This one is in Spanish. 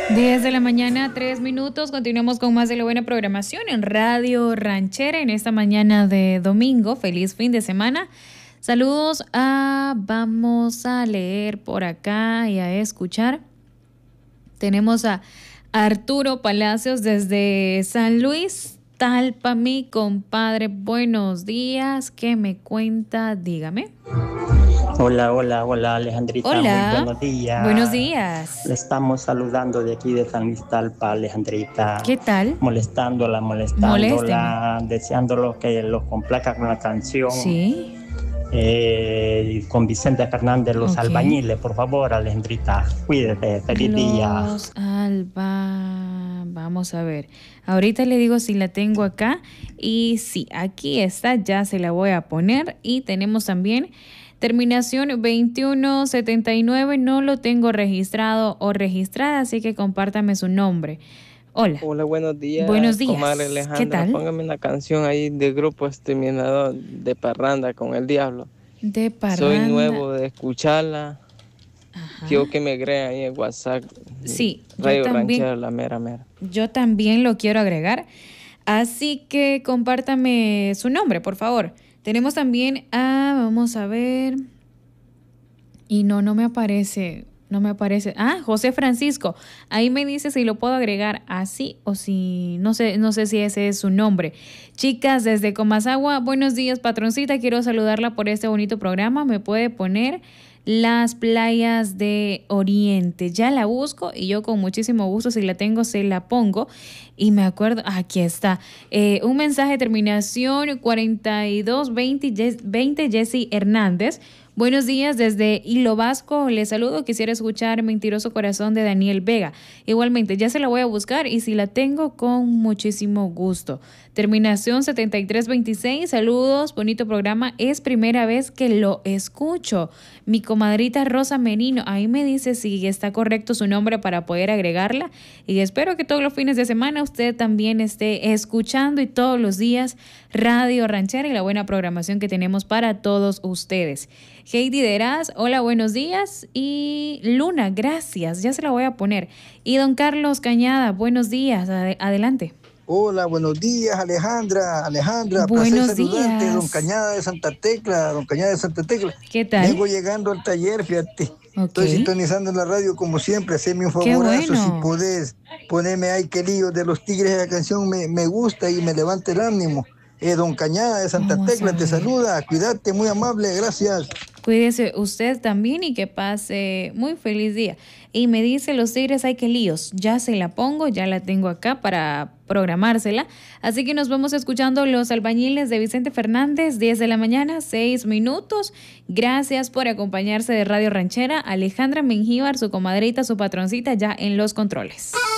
10 de la mañana, 3 minutos. Continuamos con más de la buena programación en Radio Ranchera en esta mañana de domingo. Feliz fin de semana. Saludos vamos a leer por acá y a escuchar. Tenemos a Arturo Palacios desde San Luis, Talpa, mi compadre. Buenos días. ¿Qué me cuenta? Dígame. Hola, Alejandrita. Hola. Muy buenos días. Buenos días. Le estamos saludando de aquí de San Luis Talpa, Alejandrita. ¿Qué tal? Molestándola, deseándolo que los complazca con la canción. Sí. Con Vicente Fernández, Los Albañiles, por favor, Alejandrita. Cuídate, feliz día. Vamos a ver. Ahorita le digo si la tengo acá. Y sí, aquí está, ya se la voy a poner. Y tenemos también terminación 2179, no lo tengo registrado o registrada, así que compártame su nombre. Hola. Hola, buenos días. Buenos días. Comadre Alejandra, ¿Qué tal? Póngame una canción ahí de Grupo Exterminador de Parranda con el Diablo. De Parranda. Soy nuevo de escucharla. Ajá. Quiero que me agreguen ahí en WhatsApp. Sí. Radio Ranchera, la mera. Yo también lo quiero agregar. Así que compártame su nombre, por favor. Tenemos también vamos a ver. Y no me aparece. José Francisco. Ahí me dice si lo puedo agregar así o si no sé si ese es su nombre. Chicas desde Comasagua, buenos días, patroncita. Quiero saludarla por este bonito programa. Me puede poner Las Playas de Oriente. Ya la busco y yo con muchísimo gusto, si la tengo, se la pongo. Y me acuerdo, aquí está. Un mensaje de terminación 4220 Jessy Hernández. Buenos días desde Hilo Vasco, les saludo, quisiera escuchar Mentiroso Corazón de Daniel Vega. Igualmente, ya se la voy a buscar y si la tengo, con muchísimo gusto. Terminación 7326, saludos, bonito programa, es primera vez que lo escucho. Mi comadrita Rosa Menino, ahí me dice si está correcto su nombre para poder agregarla y espero que todos los fines de semana usted también esté escuchando y todos los días Radio Ranchera y la buena programación que tenemos para todos ustedes. Heidi Deraz, hola, buenos días. Y Luna, gracias, ya se la voy a poner. Y don Carlos Cañada, buenos días, adelante. Hola, buenos días, Alejandra, buenos días. Saludarte, don Cañada de Santa Tecla. ¿Qué tal? Vengo llegando al taller, fíjate. Estoy sintonizando en la radio como siempre, haceme un favorazo, si podés ponerme Ay qué lío de los Tigres, esa canción me gusta y me levanta el ánimo. Don Cañada de Santa Tecla te saluda, cuídate, muy amable, gracias. Cuídese usted también y que pase muy feliz día. Y me dice Los Tigres, ay qué líos, ya se la pongo, ya la tengo acá para programársela. Así que nos vamos escuchando Los Albañiles de Vicente Fernández, 10 de la mañana, 6 minutos. Gracias por acompañarse de Radio Ranchera. Alejandra Mengíbar, su comadrita, su patroncita, ya en los controles.